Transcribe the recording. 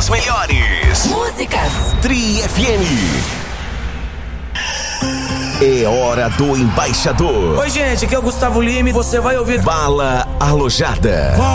as melhores músicas. Tri FM. É hora do embaixador. Oi, gente, aqui é o Gustavo Lima e você vai ouvir Bala Alojada.